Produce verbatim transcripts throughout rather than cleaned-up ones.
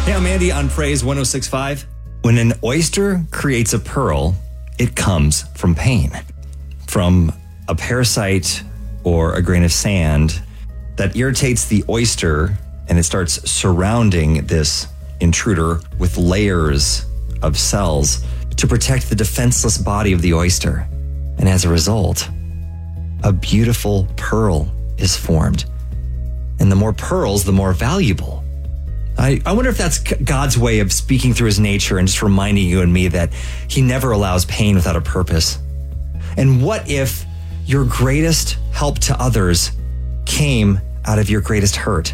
Hey, I'm Andy on Praise one oh six point five. When an oyster creates a pearl, it comes from pain. From a parasite or a grain of sand that irritates the oyster, and it starts surrounding this intruder with layers of cells to protect the defenseless body of the oyster. And as a result, a beautiful pearl is formed. And the more pearls, the more valuable. I, I wonder if that's God's way of speaking through his nature and just reminding you and me that he never allows pain without a purpose. And what if your greatest help to others came out of your greatest hurt?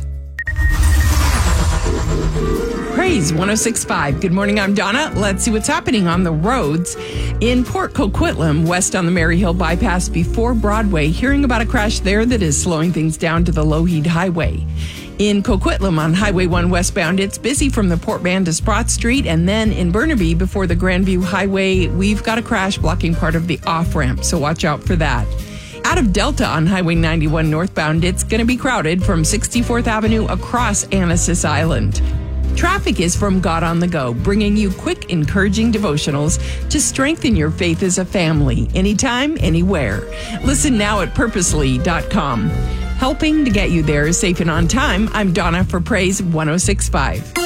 Praise one oh six point five. Good morning, I'm Donna. Let's see what's happening on the roads. In Port Coquitlam, west on the Maryhill bypass before Broadway, hearing about a crash there that is slowing things down to the Lougheed Highway. In Coquitlam on Highway one westbound, it's busy from the Port Band to Sprott Street. And then in Burnaby before the Grandview Highway, we've got a crash blocking part of the off-ramp, so watch out for that. Out of Delta on Highway ninety-one northbound, it's going to be crowded from sixty-fourth Avenue across Anasis Island. Traffic is from God on the Go, bringing you quick, encouraging devotionals to strengthen your faith as a family, anytime, anywhere. Listen now at purposely dot com. Helping to get you there safe and on time, I'm Donna for Praise one oh six point five.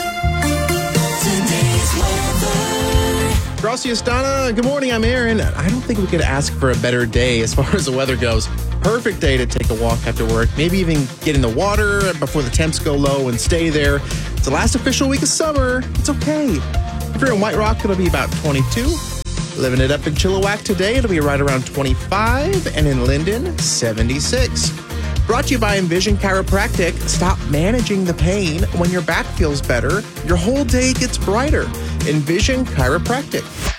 Gracias, Donna. Good morning, I'm Aaron. I don't think we could ask for a better day as far as the weather goes. Perfect day to take a walk after work, maybe even get in the water before the temps go low and stay there. It's the last official week of summer. It's okay. If you're in White Rock, it'll be about twenty-two. Living it up in Chilliwack today, it'll be right around twenty-five. And in Linden, seventy-six. Brought to you by Envision Chiropractic. Stop managing the pain. When your back feels better, your whole day gets brighter. Envision Chiropractic.